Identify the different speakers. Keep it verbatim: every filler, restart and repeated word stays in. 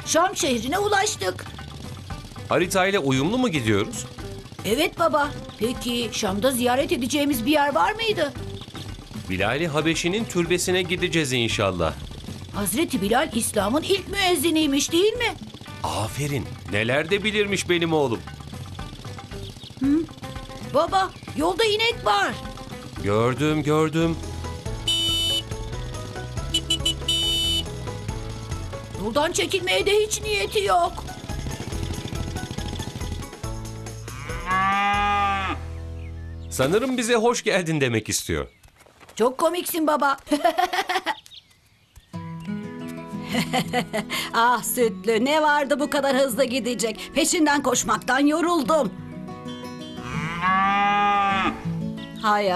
Speaker 1: Şam şehrine ulaştık.
Speaker 2: Haritayla uyumlu mu gidiyoruz?
Speaker 1: Evet baba. Peki Şam'da ziyaret edeceğimiz bir yer var mıydı?
Speaker 2: Bilal-i Habeşi'nin türbesine gideceğiz inşallah.
Speaker 1: Hazreti Bilal İslam'ın ilk müezziniymiş değil mi?
Speaker 2: Aferin. Neler de bilirmiş benim oğlum.
Speaker 1: Baba, yolda inek var.
Speaker 2: Gördüm, gördüm.
Speaker 1: Yoldan çekilmeye de hiç niyeti yok.
Speaker 2: Sanırım bize hoş geldin demek istiyor.
Speaker 1: Çok komiksin baba.
Speaker 3: Ah Sütlü, ne vardı bu kadar hızlı gidecek? Peşinden koşmaktan yoruldum. Hay